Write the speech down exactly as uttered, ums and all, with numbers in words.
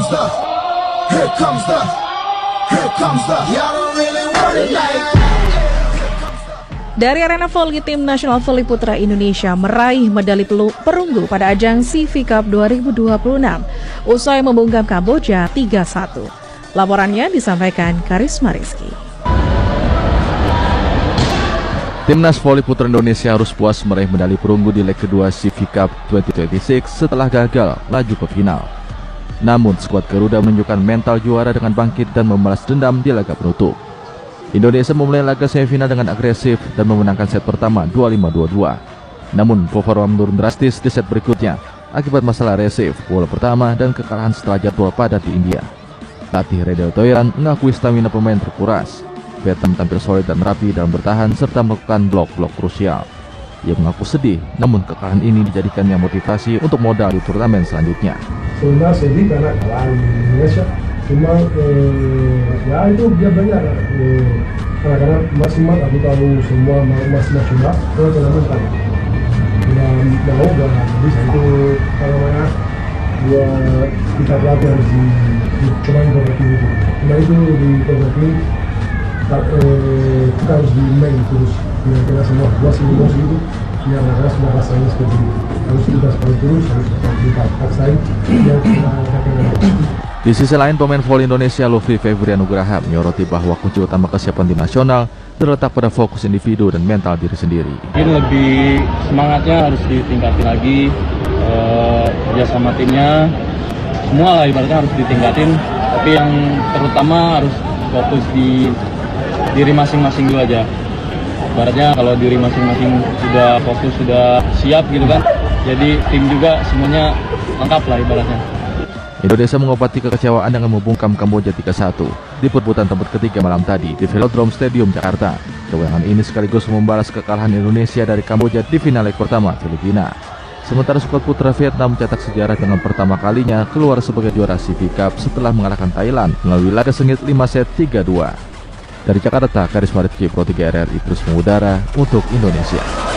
the, here comes the, here comes the, y'all don't really want it like that. Dari arena voli, tim nasional voli putra Indonesia meraih medali perunggu pada ajang C V Cup dua ribu dua puluh enam usai membungkam Kamboja tiga satu. Laporannya disampaikan Karisma Rizky. Timnas voli putra Indonesia harus puas meraih medali perunggu di leg kedua C V Cup dua ribu dua puluh enam setelah gagal laju ke final. Namun skuad Garuda menunjukkan mental juara dengan bangkit dan membalas dendam di laga penutup. Indonesia memulai laga semifinal dengan agresif dan memenangkan set pertama dua lima dua dua. Namun performa menurun drastis di set berikutnya akibat masalah resif bola pertama dan kekalahan setelah jadwal padat di India. Pelatih Redel Toiran mengakui stamina pemain terkuras. Vietnam tampil solid dan rapi dalam bertahan serta melakukan blok-blok krusial. Ia mengaku sedih, namun kekalahan ini dijadikannya motivasi untuk modal di turnamen selanjutnya. Sebenarnya sedih karena kalah di Indonesia. Cuma eh, ya itu dia belajar eh, karena masih mat aku tahu semua masih masih coba kalau turnamen kan udah mau udah bisa itu kalau mana dua kita pelatih harus di, dicoba diperbaiki itu. Cuma itu diperbaiki eh, kita harus di main terus dengan kita semua dua emosi itu biar mereka sudah rasanya seperti itu. Harus kita seperti terus harus kita paksain biar kita akan. Di sisi lain, pemain voli Indonesia Lufri Febri Anugraha menyoroti bahwa kunci utama kesiapan tim nasional terletak pada fokus individu dan mental diri sendiri. Mungkin lebih semangatnya harus ditingkatin lagi, eh, kerja sama timnya, semua lah ibaratnya harus ditingkatin. Tapi yang terutama harus fokus di diri masing-masing dulu aja. Ibaratnya kalau diri masing-masing sudah fokus, sudah siap gitu kan, jadi tim juga semuanya lengkap lah ibaratnya. Indonesia mengobati kekecewaan dengan membungkam Kamboja tiga satu di perebutan tempat ketiga malam tadi di Velodrome Stadium Jakarta. Kemenangan ini sekaligus membalas kekalahan Indonesia dari Kamboja di final leg pertama Filipina. Sementara skuad putra Vietnam mencetak sejarah dengan pertama kalinya keluar sebagai juara C V Cup setelah mengalahkan Thailand melalui laga sengit lima set tiga dua. Dari Jakarta, Karisma Rizky, Pro tiga R R I terus mengudara untuk Indonesia.